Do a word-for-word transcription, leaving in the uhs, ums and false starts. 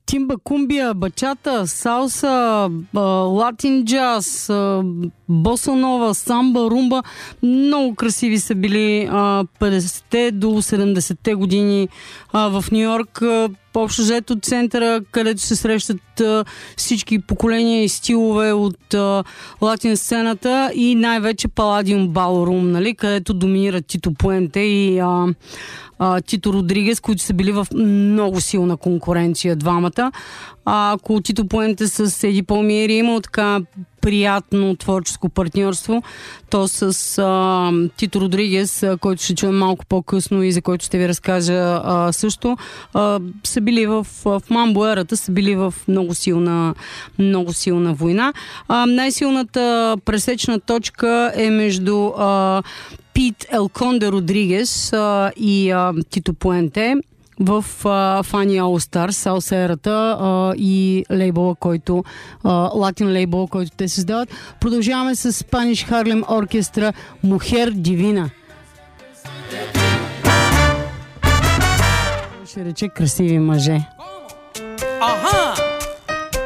тимба, кумбия, бачата, салса, латин джаз, боса нова, самба, румба. Много красиви са били а, петдесетте до седемдесетте години а, в Ню-Йорк. Общо взето от центъра, където се срещат а, всички поколения и стилове от а, латин сцената и най-вече Паладиум Балорум, нали, където доминират Тито Пуенте и а, а, Тито Родригес, които са били в много силна конкуренция двамата. А, ако Тито Пуенте с Еди Палмиери имал така приятно творческо партньорство, то с а, Тито Родригес, а, който ще чуем малко по-късно и за който ще ви разкажа а, също, а, са били в, в мамбо ерата, са били в много силна, много силна война. А, най-силната пресечна точка е между а, Пит Ел Конде Родригес а, и а, Тито Пуенте в uh, Fania All Stars, салса ерата uh, и лейбъла, който uh, латин лейбъл, който те създават. Продължаваме с Spanish Harlem Orchestra Mujer Divina. Ще рече красиви мъже. Аха!